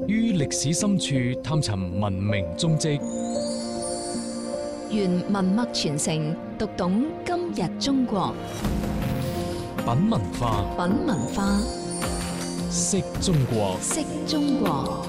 於歷史深處探尋文明蹤跡， 願文脈傳承，讀懂今日中國。 品文化， 品文化， 識中國， 識中國。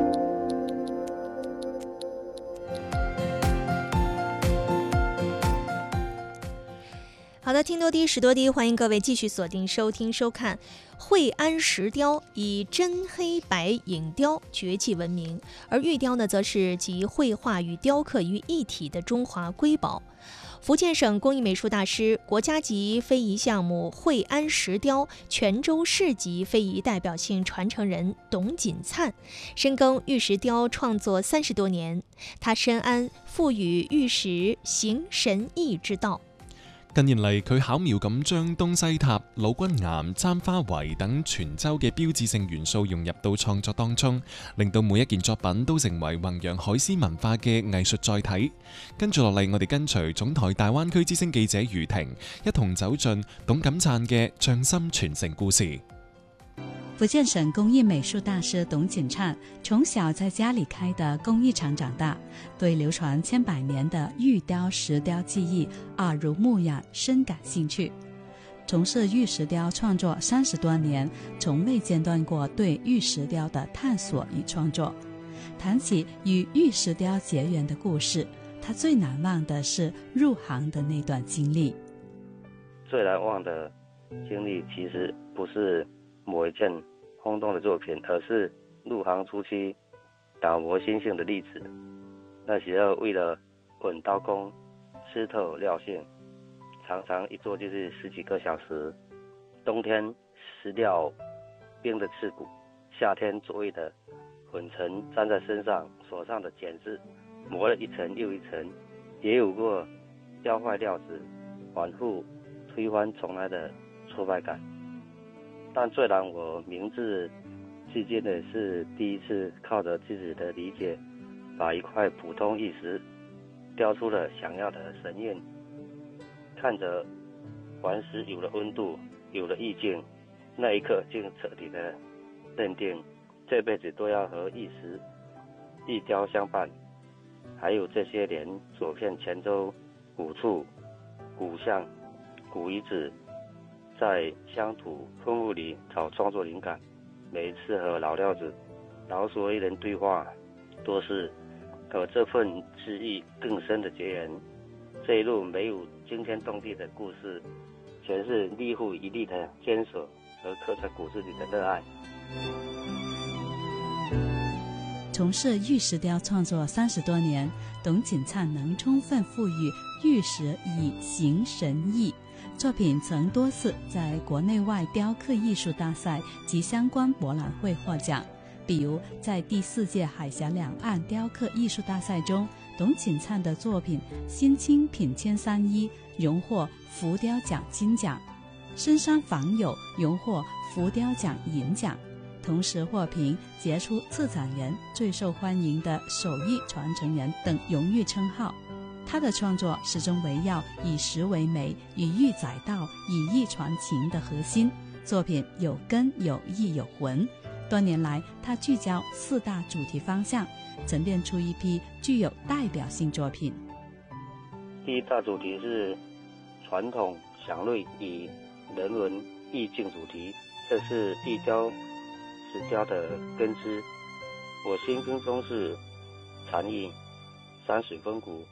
好的，听多低，识多低，欢迎各位继续锁定收听收看。惠安石雕以真黑白影雕绝技闻名，而玉雕呢，则是集绘画与雕刻于一体的中华瑰宝。福建省工艺美术大师、国家级非遗项目惠安石雕泉州市级非遗代表性传承人董锦灿，深耕玉石雕创作30多年，他深谙赋予玉石形神意之道。 近年嚟，佢巧妙咁將東西塔、老君岩、簪花圍等泉州嘅標誌性元素融入到創作當中，令到每一件作品都成為弘揚海絲文化嘅藝術載體。跟住落嚟，我哋跟隨總台大灣區之聲記者余婷，一同走進董錦燦嘅匠心傳承故事。 福建省工艺美术大师董锦灿从小在家里开的工艺厂长大，对流传千百年的玉雕、石雕技艺耳濡目染，深感兴趣。从事玉石雕创作30多年，从未间断过对玉石雕的探索与创作。谈起与玉石雕结缘的故事，他最难忘的是入行的那段经历。 最难忘的经历其实不是某一件轰动的作品，而是入行初期打磨心性的例子。那时候为了稳刀工、吃透料性，常常一做就是10几个小时。冬天石料冰的刺骨，夏天所谓的粉尘粘在身上，手上的茧子磨了一层又一层，也有过雕坏料子，反复推翻重来的挫败感。但最让我铭记至今的是第一次靠着自己的理解，把一块普通玉石雕出了想要的神韵。看着顽石有了温度，有了意境，那一刻竟彻底的认定这辈子都要和玉石、玉雕相伴。还有这些年走遍泉州古处、古巷、古遗址，在乡土风物里找创作灵感。每一次和老料子、老所谓人对话，都是和这份诗意更深的结缘。这一路没有惊天动地的故事，全是粒乎一粒的坚守和刻在骨子里的热爱。 从事玉石雕创作30多年，董锦灿能充分赋予玉石以形神意。作品曾多次在国内外雕刻艺术大赛及相关博览会获奖，比如在第4届海峡两岸雕刻艺术大赛中，董锦灿的作品《新青品千三一》荣获浮雕奖金奖，深山访友荣获浮雕奖银奖，同时获评杰出策展人、最受欢迎的手艺传承人等荣誉称号。他的创作始终围绕以石为媒、以玉载道、以意传情的核心，作品有根、有意、有魂。多年来，他聚焦4大主题方向，沉淀出一批具有代表性作品。 第一大主题是传统祥瑞与人文意境主题，这是玉雕、石雕的根枝。我心中是禅意、山水风骨、